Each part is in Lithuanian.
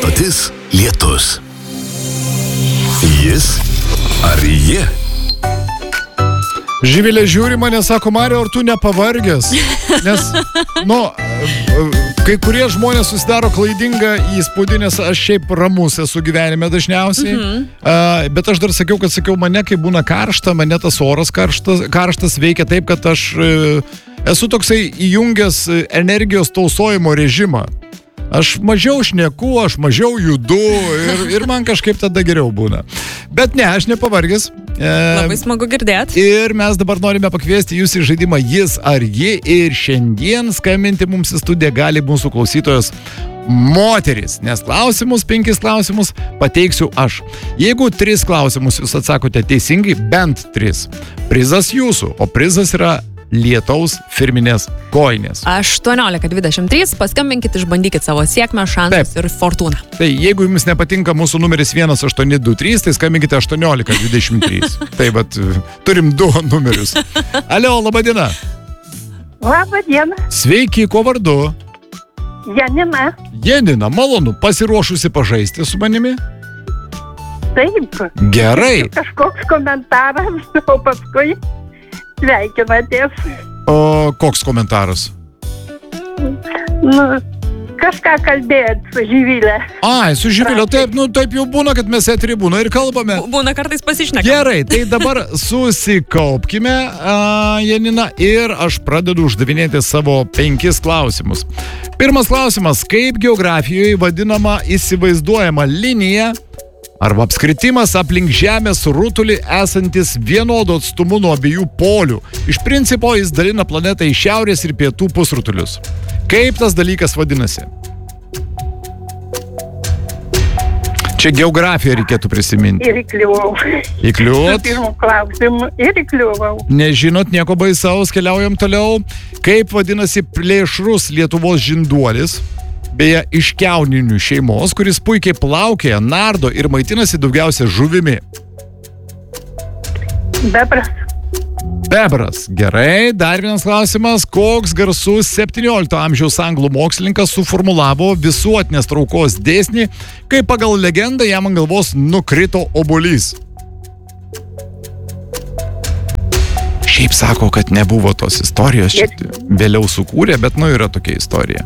stotis Lietus. Jis ar ji? Živilė žiūri mane, sako, Mario, ar tu nepavargęs? Nes, kai kurie žmonės susidaro klaidingą įspūdį, nes aš šiaip ramus esu gyvenime dažniausiai. Bet aš dar sakiau, mane, kai būna karšta, mane tas oras karštas veikia taip, kad aš esu toksai įjungęs energijos tausojimo režimą. Aš mažiau šneku, aš mažiau judu ir man kažkaip tada geriau būna. Bet ne, aš nepavargęs. Labai smagu girdėti. Ir mes dabar norime pakviesti jūs į žaidimą Jis ar ji. Ir šiandien skambinti mums į studiją gali mūsų klausytojos moteris. Nes 5 klausimus pateiksiu aš. Jeigu 3 klausimus jūs atsakote teisingai, bent 3, prizas jūsų. O prizas yra Lietaus firminės kojinės. 1823, paskambinkit, išbandykit savo sėkmę, šansus ir fortūną. Tai jeigu jums nepatinka mūsų numeris 1823, tai skambinkite 1823. Tai vat, turim 2 numerius. Alio, laba diena. Labą dieną. Sveiki, ko vardu? Janina. Janina, malonu, pasiruošusi pažaisti su manimi? Taip. Gerai. Kažkoks komentaras, o paskui sveikinatės. O koks komentaras? Kažką kalbėjot su Živilė. Ai, su Živilė, taip jau būna, kad mes eterį būna ir kalbame. Būna kartais pasišnekam. Gerai, tai dabar susikaupkime, Janina, ir aš pradedu uždavinėti savo 5 klausimus. Pirmas klausimas, kaip geografijoje vadinama įsivaizduojama linija arba apskritimas aplink Žemės rutulį esantis vienodo atstumu nuo abiejų polių. Iš principo jis dalina planetą į šiaurės ir pietų pusrutulius. Kaip tas dalykas vadinasi? Čia geografiją reikėtų prisiminti. Ir įkliuvau. Įkliuvot? Su pirmu klausimu ir įkliuvau. Nežinot nieko baisaus, keliaujam toliau. Kaip vadinasi plėšrus Lietuvos žinduolis? Beje, iš kiauninių šeimos, kuris puikiai plaukėja, nardo ir maitinasi daugiausia žuvimi. Bebras. Bebras. Gerai, dar vienas klausimas. Koks garsus 17 amžiaus anglų mokslininkas suformulavo visuotinės traukos dėsnį, kai pagal legendą jam ant galvos nukrito obuolys? Šiaip sako, kad nebuvo tos istorijos, vėliau sukūrė, bet yra tokia istorija.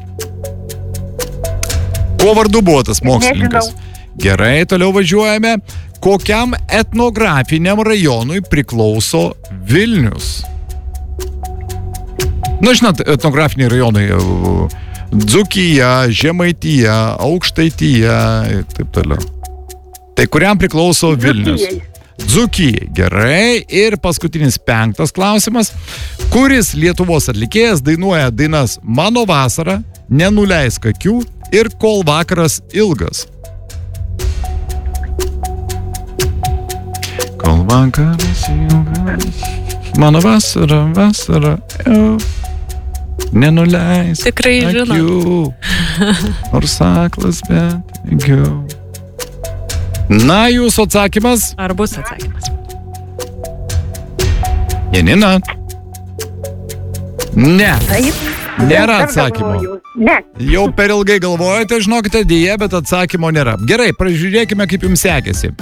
Kuo vardu buvo tas mokslininkas? Nežinau. Gerai, toliau važiuojame. Kokiam etnografiniam rajonui priklauso Vilnius? Žinot, etnografiniai rajonai Dzūkija, Žemaitija, Aukštaitija ir taip toliau. Tai kuriam priklauso Vilnius? Dzūkijai. Gerai. Ir paskutinis 5 klausimas. Kuris Lietuvos atlikėjas dainuoja dainas Mano vasara, Nenuleisk akių ir Kol vakaras ilgas? Kol vakaras ilgas, mano vasara, nenuleisk Tikrai akių, nors aklas, bet ilgiau. Na, jūsų atsakymas? Ar bus atsakymas? Janina? Ne. Taip. Nėra atsakymo. Ne. Jau per ilgai galvojate, žinokite, dėja, bet atsakymo nėra. Gerai, pražiūrėkime, kaip jums sekėsi.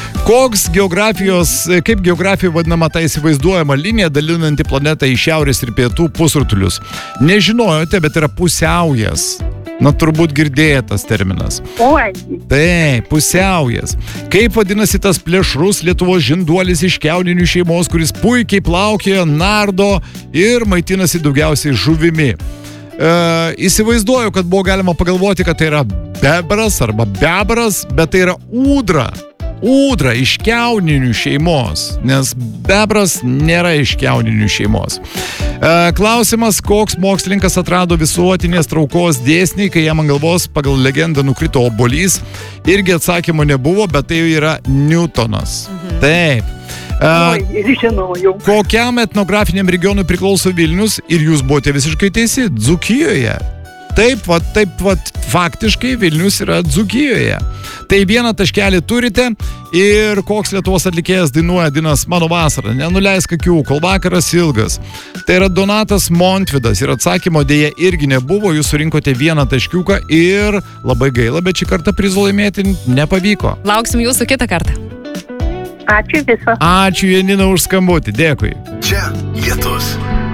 Kaip geografija vadinama ta įsivaizduojama linija, dalinanti planetą į šiaurės ir pietų pusrutulius? Nežinojote, bet yra pusiaujas. Turbūt girdėjai tas terminas. Oi. Taip, pusiaujas. Kaip vadinasi tas plėšrus Lietuvos žinduolis iš kiauninių šeimos, kuris puikiai plaukėja, nardo ir maitinasi daugiausiai žuvimi? Įsivaizduoju, kad buvo galima pagalvoti, kad tai yra bebras arba bebras, bet tai yra ūdra. Ūdra iš kiauninių šeimos, nes bebras nėra iš kiauninių šeimos. Klausimas, koks mokslininkas atrado visuotinės traukos dėsnį, kai jam ant galvos pagal legendą nukrito obuolys? Irgi atsakymo nebuvo, bet tai yra Newtonas. Taip. Žinojau. Kokiam etnografiniam regionui priklauso Vilnius? Ir jūs buvote visiškai teisi, Dzūkijoje. Taip, faktiškai Vilnius yra Dzūkijoje. Tai 1 taškelį turite ir koks Lietuvos atlikėjas dainuoja dainas Mano vasara, Nenuleisk akių, Kol vakaras ilgas. Tai yra Donatas Montvydas ir atsakymo dėja irgi nebuvo, jūs surinkote 1 taškiuką ir labai gaila, bet šį kartą prizų laimėti nepavyko. Lauksim jūsų kitą kartą. Ačiū viso. Ačiū Janina už skambutį, dėkui. Čia Lietus.